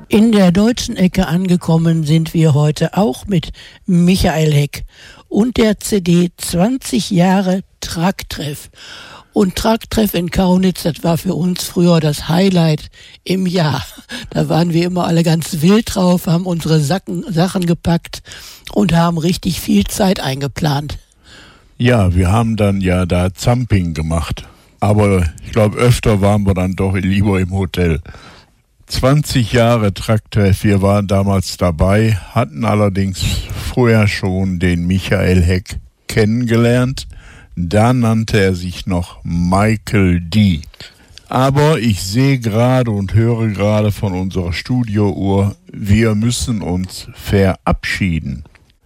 In der deutschen Ecke angekommen sind wir heute auch mit Michael Heck und der CD 20 Jahre Tracktreff. Und Tracktreff in Kaunitz, das war für uns früher das Highlight im Jahr. Da waren wir immer alle ganz wild drauf, haben unsere Sachen gepackt und haben richtig viel Zeit eingeplant. Ja, wir haben dann ja da Zamping gemacht. Aber ich glaube, öfter waren wir dann doch lieber im Hotel. 20 Jahre Tracktreff, wir waren damals dabei, hatten allerdings vorher schon den Michael Heck kennengelernt. Da nannte er sich noch Michael D. Aber ich sehe gerade und höre gerade von unserer Studiouhr, wir müssen uns verabschieden.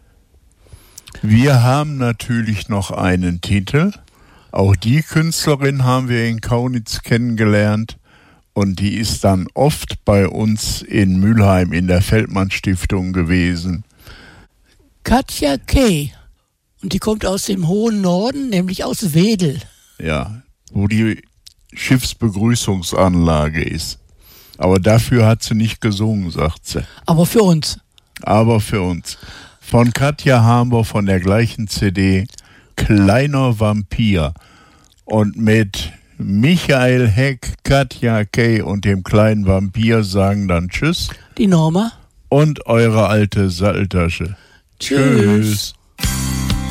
Wir haben natürlich noch einen Titel. Auch die Künstlerin haben wir in Kaunitz kennengelernt. Und die ist dann oft bei uns in Mülheim in der Feldmann-Stiftung gewesen. Katja Kay. Und die kommt aus dem hohen Norden, nämlich aus Wedel. Ja, wo die Schiffsbegrüßungsanlage ist. Aber dafür hat sie nicht gesungen, sagt sie. Aber für uns. Aber für uns. Von Katja haben wir von der gleichen CD Kleiner Vampir. Und mit Michael Heck, Katja Kay und dem kleinen Vampir sagen dann Tschüss. Die Norma. Und eure alte Satteltasche. Tschüss.